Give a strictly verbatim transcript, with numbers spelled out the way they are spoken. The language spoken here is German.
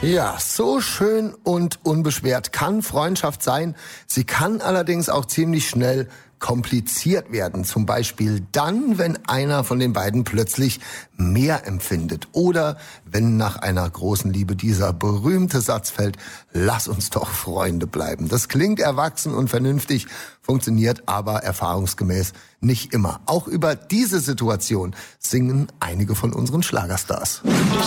Ja, so schön und unbeschwert kann Freundschaft sein. Sie kann allerdings auch ziemlich schnell kompliziert werden. Zum Beispiel dann, wenn einer von den beiden plötzlich mehr empfindet. Oder wenn nach einer großen Liebe dieser berühmte Satz fällt, lass uns doch Freunde bleiben. Das klingt erwachsen und vernünftig, funktioniert aber erfahrungsgemäß nicht immer. Auch über diese Situation singen einige von unseren Schlagerstars.